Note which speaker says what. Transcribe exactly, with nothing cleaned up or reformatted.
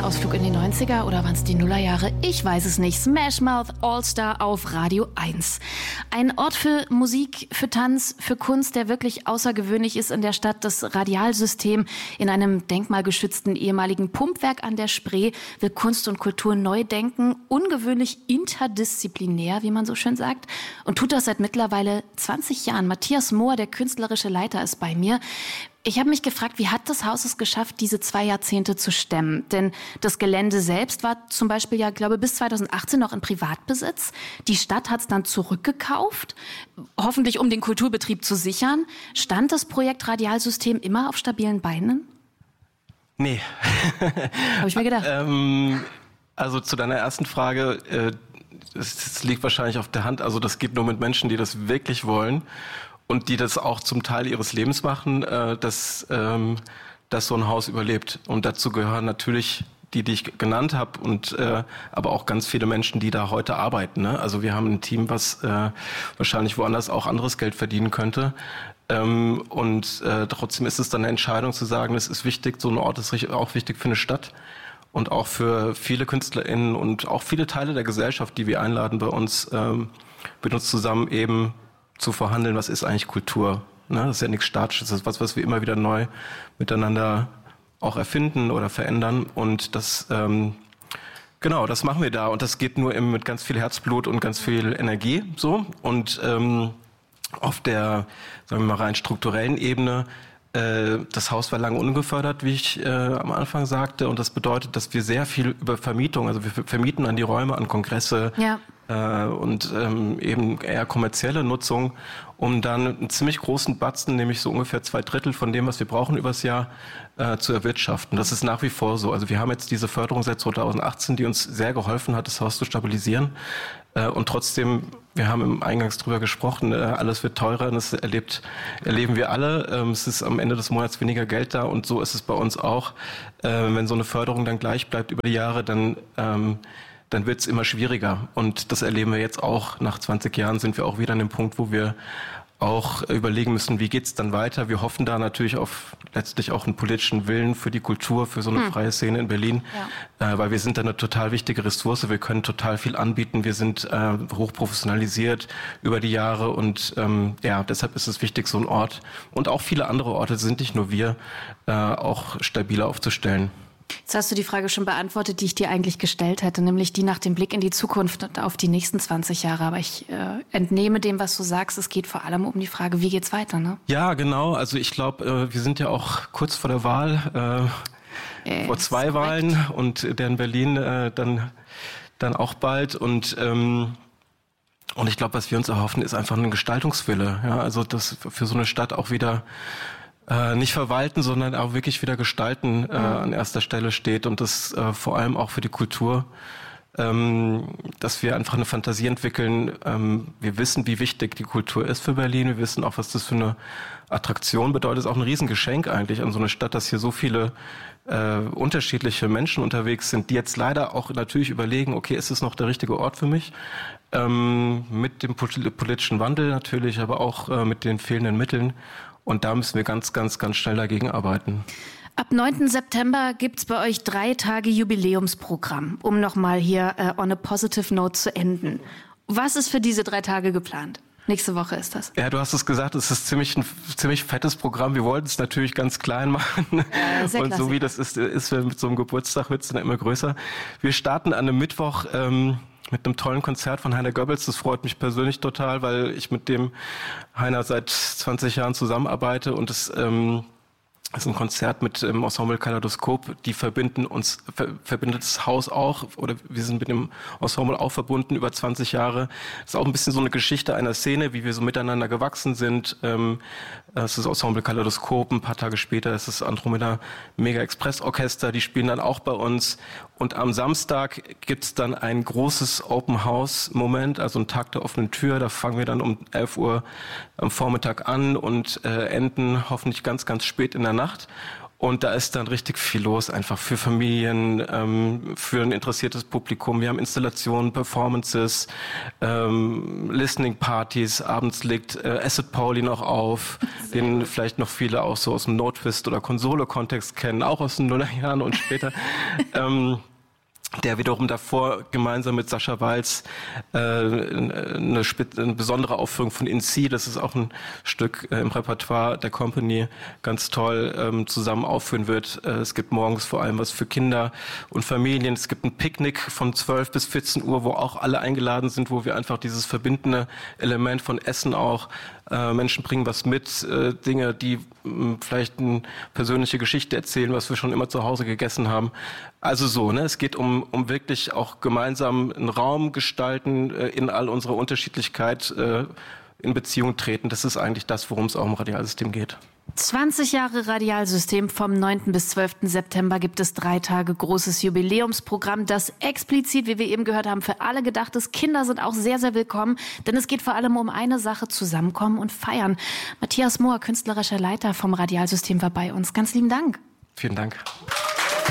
Speaker 1: kleiner Ausflug in die neunziger oder waren es die Nullerjahre? Ich weiß es nicht. Smash Mouth All-Star auf Radio eins. Ein Ort für Musik, für Tanz, für Kunst, der wirklich außergewöhnlich ist in der Stadt. Das Radialsystem in einem denkmalgeschützten ehemaligen Pumpwerk an der Spree will Kunst und Kultur neu denken, ungewöhnlich interdisziplinär, wie man so schön sagt, und tut das seit mittlerweile zwanzig Jahren. Matthias Mohr, der künstlerische Leiter, ist bei mir. Ich habe mich gefragt, wie hat das Haus es geschafft, diese zwei Jahrzehnte zu stemmen? Denn das Gelände selbst war zum Beispiel ja, glaube ich, bis zweitausendachtzehn noch in Privatbesitz. Die Stadt hat es dann zurückgekauft, hoffentlich um den Kulturbetrieb zu sichern. Stand das Projekt Radialsystem immer auf stabilen Beinen?
Speaker 2: Nee.
Speaker 1: Habe ich mir gedacht.
Speaker 2: ähm, also zu deiner ersten Frage, äh, das, das liegt wahrscheinlich auf der Hand. Also das geht nur mit Menschen, die das wirklich wollen. Und die das auch zum Teil ihres Lebens machen, äh, dass, ähm, dass so ein Haus überlebt. Und dazu gehören natürlich die, die ich genannt habe, und äh, aber auch ganz viele Menschen, die da heute arbeiten. Ne? Also wir haben ein Team, was äh, wahrscheinlich woanders auch anderes Geld verdienen könnte. Ähm, und äh, trotzdem ist es dann eine Entscheidung zu sagen, es ist wichtig, so ein Ort ist auch wichtig für eine Stadt. Und auch für viele KünstlerInnen und auch viele Teile der Gesellschaft, die wir einladen bei uns, ähm, mit uns zusammen eben zu verhandeln, was ist eigentlich Kultur. Ne? Das ist ja nichts Statisches, das ist was, was wir immer wieder neu miteinander auch erfinden oder verändern. Und das, ähm, genau, das machen wir da. Und das geht nur eben mit ganz viel Herzblut und ganz viel Energie. So. Und ähm, auf der, sagen wir mal, rein strukturellen Ebene, äh, das Haus war lange ungefördert, wie ich äh, am Anfang sagte. Und das bedeutet, dass wir sehr viel über Vermietung, also wir vermieten an die Räume, an Kongresse, ja. Und ähm, eben eher kommerzielle Nutzung, um dann einen ziemlich großen Batzen, nämlich so ungefähr zwei Drittel von dem, was wir brauchen übers Jahr, äh, zu erwirtschaften. Das ist nach wie vor so. Also wir haben jetzt diese Förderung seit zweitausendachtzehn, die uns sehr geholfen hat, das Haus zu stabilisieren. Äh, und trotzdem, wir haben im Eingangs drüber gesprochen, äh, alles wird teurer, und das erlebt, erleben wir alle. Ähm, es ist am Ende des Monats weniger Geld da, und so ist es bei uns auch. Äh, wenn so eine Förderung dann gleich bleibt über die Jahre, dann ähm, dann wird es immer schwieriger. Und das erleben wir jetzt auch. Nach zwanzig Jahren sind wir auch wieder an dem Punkt, wo wir auch überlegen müssen, wie geht's dann weiter. Wir hoffen da natürlich auf letztlich auch einen politischen Willen für die Kultur, für so eine hm. freie Szene in Berlin, ja. äh, weil wir sind da eine total wichtige Ressource. Wir können total viel anbieten. Wir sind äh, hochprofessionalisiert über die Jahre, und ähm, ja, deshalb ist es wichtig, so ein Ort und auch viele andere Orte, sind nicht nur wir, äh, auch stabiler aufzustellen.
Speaker 1: Jetzt hast du die Frage schon beantwortet, die ich dir eigentlich gestellt hätte, nämlich die nach dem Blick in die Zukunft und auf die nächsten zwanzig Jahre. Aber ich äh, entnehme dem, was du sagst, es geht vor allem um die Frage, wie geht's weiter, ne?
Speaker 2: Ja, genau. Also ich glaube, äh, wir sind ja auch kurz vor der Wahl, äh, äh, vor zwei Wahlen, und der in Berlin äh, dann, dann auch bald. Und ähm, und ich glaube, was wir uns erhoffen, ist einfach ein Gestaltungswille. Ja, also dass für so eine Stadt auch wieder Äh, nicht verwalten, sondern auch wirklich wieder gestalten äh, mhm. an erster Stelle steht, und das äh, vor allem auch für die Kultur, ähm, dass wir einfach eine Fantasie entwickeln. Ähm, wir wissen, wie wichtig die Kultur ist für Berlin. Wir wissen auch, was das für eine Attraktion bedeutet. Es ist auch ein Riesengeschenk eigentlich an so eine Stadt, dass hier so viele äh, unterschiedliche Menschen unterwegs sind, die jetzt leider auch natürlich überlegen, okay, ist es noch der richtige Ort für mich? Ähm, mit dem politischen Wandel natürlich, aber auch äh, mit den fehlenden Mitteln. Und da müssen wir ganz, ganz, ganz schnell dagegen arbeiten.
Speaker 1: Ab neunten September gibt's bei euch drei Tage Jubiläumsprogramm, um nochmal hier äh, on a positive note zu enden. Was ist für diese drei Tage geplant? Nächste Woche ist das.
Speaker 2: Ja, du hast es gesagt, es ist ziemlich ein ziemlich fettes Programm. Wir wollten es natürlich ganz klein machen. Äh, sehr Und klassisch. So wie das ist, ist mit so einem Geburtstag wird es dann immer größer. Wir starten an einem Mittwoch ähm, mit einem tollen Konzert von Heiner Goebbels. Das freut mich persönlich total, weil ich mit dem Heiner seit zwanzig Jahren zusammenarbeite, und es ähm, ist ein Konzert mit dem Ensemble Kaleidoskop. Die verbinden uns, ver, verbindet das Haus auch, oder wir sind mit dem Ensemble auch verbunden über zwanzig Jahre. Das ist auch ein bisschen so eine Geschichte einer Szene, wie wir so miteinander gewachsen sind. Ähm, das ist das Ensemble Kaleidoskop. Ein paar Tage später ist das Andromeda Mega Express Orchester. Die spielen dann auch bei uns. Und am Samstag gibt's dann ein großes Open House Moment, also ein Tag der offenen Tür. Da fangen wir dann um elf Uhr am Vormittag an und äh, enden hoffentlich ganz, ganz spät in der Nacht. Und da ist dann richtig viel los, einfach für Familien, ähm, für ein interessiertes Publikum. Wir haben Installationen, Performances, ähm, Listening-Partys. Abends legt äh, Acid Pauli noch auf, den vielleicht noch viele auch so aus dem No-Twist- oder Konsole-Kontext kennen, auch aus den Nullerjahren und später. ähm, der wiederum davor gemeinsam mit Sascha Walz äh, eine, eine besondere Aufführung von In C, das ist auch ein Stück äh, im Repertoire der Company, ganz toll ähm, zusammen aufführen wird. Äh, es gibt morgens vor allem was für Kinder und Familien. Es gibt ein Picknick von zwölf bis vierzehn Uhr, wo auch alle eingeladen sind, wo wir einfach dieses verbindende Element von Essen auch, äh, Menschen bringen was mit, äh, Dinge, die mh, vielleicht eine persönliche Geschichte erzählen, was wir schon immer zu Hause gegessen haben. Also so, ne, es geht um um wirklich auch gemeinsam einen Raum gestalten, äh, in all unserer Unterschiedlichkeit äh, in Beziehung treten. Das ist eigentlich das, worum es auch im Radialsystem geht.
Speaker 1: zwanzig Jahre Radialsystem, vom neunten bis zwölften September gibt es drei Tage großes Jubiläumsprogramm, das explizit, wie wir eben gehört haben, für alle gedacht ist. Kinder sind auch sehr, sehr willkommen, denn es geht vor allem um eine Sache: zusammenkommen und feiern. Matthias Mohr, künstlerischer Leiter vom Radialsystem, war bei uns. Ganz lieben Dank.
Speaker 2: Vielen Dank.